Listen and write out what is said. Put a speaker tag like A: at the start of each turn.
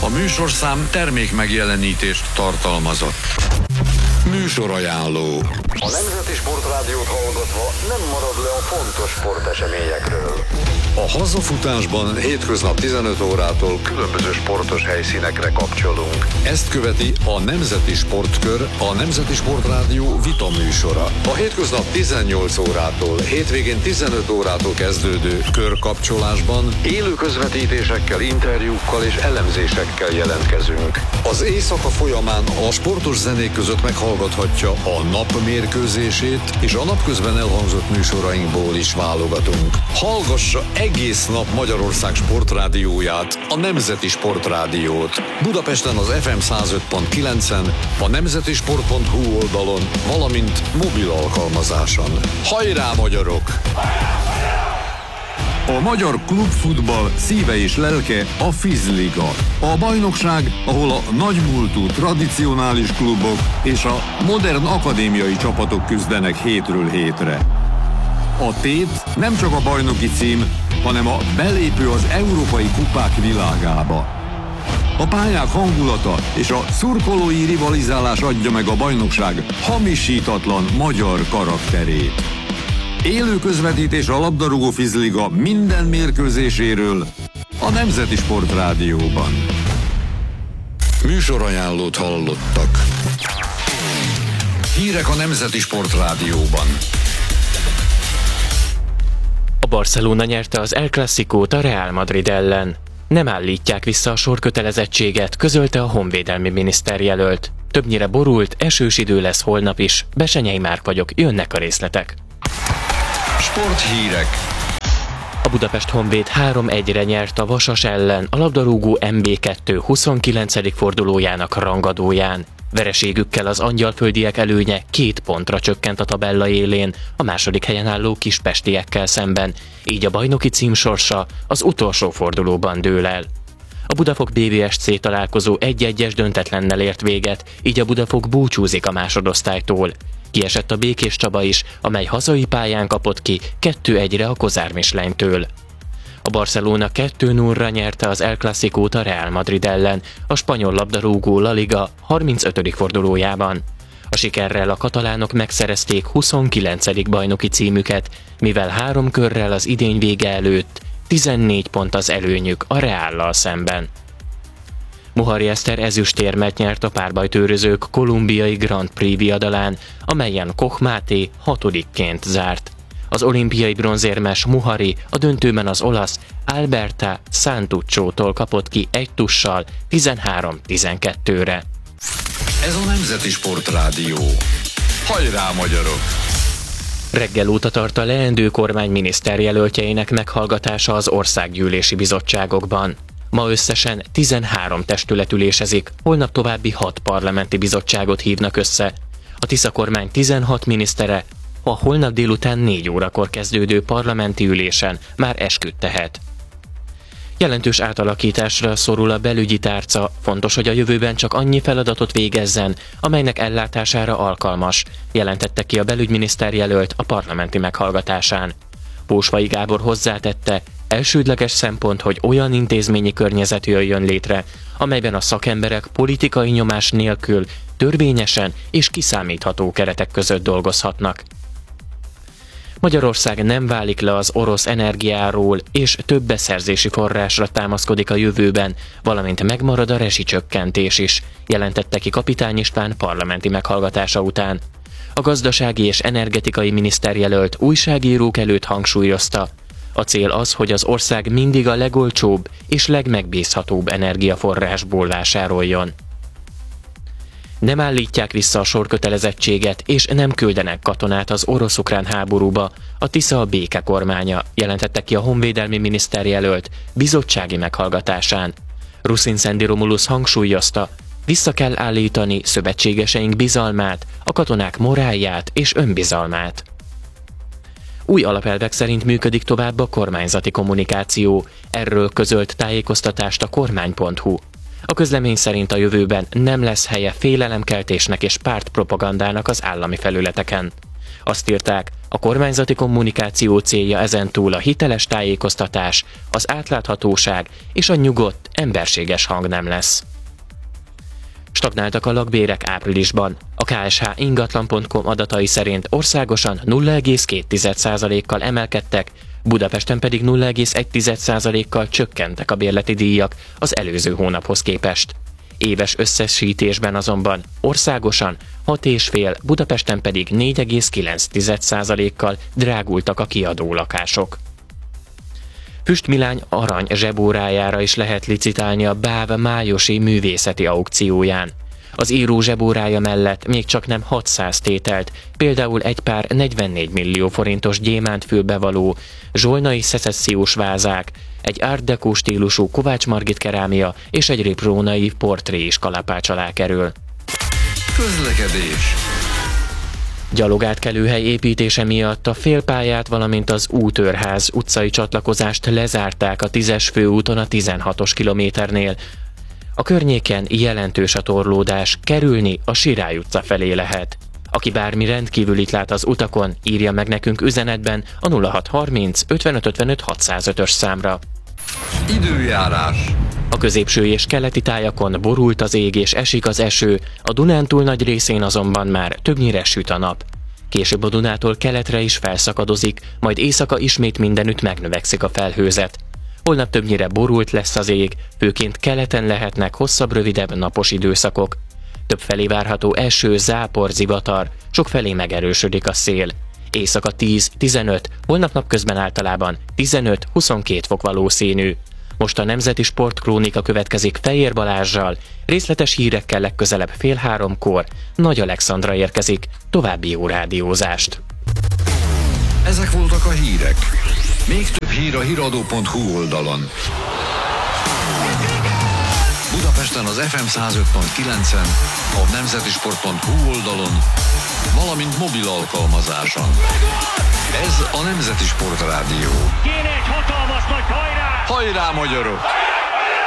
A: A műsorszám termék megjelenítést tartalmazott. Műsorajánló.
B: A Nemzeti Sportrádiót hallgatva nem marad le a fontos sporteseményekről.
A: A hazafutásban hétköznap 15 órától
B: Különböző sportos helyszínekre kapcsolunk.
A: ezt követi a Nemzeti Sportkör, a Nemzeti Sportrádió vita műsora. A hétköznap 18 órától, hétvégén 15 órától kezdődő körkapcsolásban
B: Élő közvetítésekkel, interjúkkal és elemzésekkel jelentkezünk.
A: az éjszaka folyamán a sportos zenék között meghallgathatja a nap mérkőzését, és a napközben elhangzott műsorainkból is válogatunk. Hallgassa egész nap Magyarország sportrádióját, a Nemzeti Sportrádiót. Budapesten az FM 105.9-en, a nemzetisport.hu oldalon, valamint mobil alkalmazáson. Hajrá, magyarok!
C: A magyar klubfutball szíve és lelke a Fizliga. A bajnokság, ahol a nagymúltú tradicionális klubok és a modern akadémiai csapatok küzdenek hétről hétre. A tét nem csak a bajnoki cím, hanem a belépő az európai kupák világába. A pályák hangulata és a szurkolói rivalizálás adja meg a bajnokság hamisítatlan magyar karakterét. Élő közvetítés a labdarúgó Fizliga minden mérkőzéséről a Nemzeti Sportrádióban.
A: Műsorajánlót hallottak. Hírek a Nemzeti Sportrádióban.
D: A Barcelona nyerte az El Clasicót a Real Madrid ellen. Nem állítják vissza a sorkötelezettséget, közölte a honvédelmi miniszterjelölt. Többnyire borult, esős idő lesz holnap is. Besenyei Márk vagyok, jönnek a részletek.
A: Sporthírek.
D: A Budapest Honvéd 3-1-re nyert a Vasas ellen a labdarúgó MB2 29. fordulójának rangadóján. Vereségükkel az angyalföldiek előnye 2 pontra csökkent a tabella élén, a második helyen álló kispestiekkel szemben, így a bajnoki cím sorsa az utolsó fordulóban dől el. A Budafok BVSC találkozó 1-1-es döntetlennel ért véget, így a Budafok búcsúzik a másodosztálytól. Kiesett a Békés Csaba is, amely hazai pályán kapott ki 2-1-re a Kozár Michelin-től. A Barcelona 2-0-ra nyerte az El Clasicót a Real Madrid ellen, a spanyol labdarúgó La Liga 35. fordulójában. A sikerrel a katalánok megszerezték 29. bajnoki címüket, mivel 3 körrel az idény vége előtt 14 pont az előnyük a Reállal szemben. Mohari Eszter ezüstérmet nyert a párbajtőrözők kolumbiai Grand Prix viadalán, amelyen Koch Máté 6-ként zárt. Az olimpiai bronzérmes Mohari a döntőben az olasz Alberta Santuccio-tól kapott ki egy tussal 13-12-re.
A: Ez a Nemzeti Sportrádió. Hajrá, magyarok!
D: Reggel óta tart a leendő kormány miniszterjelöltjeinek meghallgatása az országgyűlési bizottságokban. Ma összesen 13 testület ülésezik, holnap további 6 parlamenti bizottságot hívnak össze. A Tisza kormány 16 minisztere a holnap délután 4 órakor kezdődő parlamenti ülésen már esküt tehet. Jelentős átalakításra szorul a belügyi tárca, fontos, hogy a jövőben csak annyi feladatot végezzen, amelynek ellátására alkalmas, jelentette ki a belügyminiszter jelölt a parlamenti meghallgatásán. Pósvai Gábor hozzátette, elsődleges szempont, hogy olyan intézményi környezet jöjjön létre, amelyben a szakemberek politikai nyomás nélkül törvényesen és kiszámítható keretek között dolgozhatnak. Magyarország nem válik le az orosz energiáról, és több beszerzési forrásra támaszkodik a jövőben, valamint megmarad a rezsicsökkentés is, jelentette ki Kapitány István parlamenti meghallgatása után. A gazdasági és energetikai miniszterjelölt újságírók előtt hangsúlyozta, a cél az, hogy az ország mindig a legolcsóbb és legmegbízhatóbb energiaforrásból vásároljon. Nem állítják vissza a sorkötelezettséget, és nem küldenek katonát az orosz-ukrán háborúba, a Tisza a béke kormánya, jelentette ki a honvédelmi miniszterjelölt bizottsági meghallgatásán. Ruszin Szendi Romulus hangsúlyozta, vissza kell állítani szövetségeseink bizalmát, a katonák morálját és önbizalmát. Új alapelvek szerint működik tovább a kormányzati kommunikáció, erről közölt tájékoztatást a kormány.hu. A közlemény szerint a jövőben nem lesz helye félelemkeltésnek és pártpropagandának az állami felületeken. Azt írták, A kormányzati kommunikáció célja ezentúl a hiteles tájékoztatás, az átláthatóság és a nyugodt, emberséges hangnem lesz. Stagnáltak a lakbérek áprilisban. A KSH ingatlan.com adatai szerint országosan 0,2%-kal emelkedtek, Budapesten pedig 0,1%-kal csökkentek a bérleti díjak az előző hónaphoz képest. Éves összesítésben azonban országosan 6,5, Budapesten pedig 4,9%-kal drágultak a kiadó lakások. Füst Milány arany zsebórájára is lehet licitálni a BÁV májusi művészeti aukcióján. Az író zsebórája mellett még csak nem 600 tételt, például egy pár 44 millió forintos gyémántfülbevaló, zsolnai szecessziós vázák, egy art deco stílusú Kovács Margit kerámia és egy riprónai portré is kalapács alá kerül.
A: Közlekedés.
D: Gyalogátkelőhely építése miatt a félpályát, valamint az Útőrház utcai csatlakozást lezárták a 10-es főúton a 16-os kilométernél. A környéken jelentős a torlódás, kerülni a Sirály utca felé lehet. Aki bármi rendkívülit lát az utakon, írja meg nekünk üzenetben a 0630 55 55 605-ös számra.
A: Időjárás.
D: A középső és keleti tájakon borult az ég és esik az eső, a Dunántúl nagy részén azonban már többnyire süt a nap. Később a Dunától keletre is felszakadozik, majd éjszaka ismét mindenütt megnövekszik a felhőzet. Holnap többnyire borult lesz az ég, főként keleten lehetnek hosszabb, rövidebb napos időszakok. Többfelé várható eső, zápor, zivatar, sokfelé megerősödik a szél. Éjszaka 10-15, holnap napközben általában 15-22 fok valószínű. Most a Nemzeti Sportkrónika következik Fejér Balázssal, részletes hírekkel legközelebb 14:30. Nagy Alexandra érkezik, további jó rádiózást.
A: Ezek voltak a hírek. Még több hír a híradó.hu oldalon. Budapesten az FM 105.9-en, a nemzetisport.hu oldalon, valamint mobil alkalmazáson. Ez a Nemzeti Sport Rádió.
E: Kéne egy hatalmas nagy hajrá!
A: Hajrá, magyarok!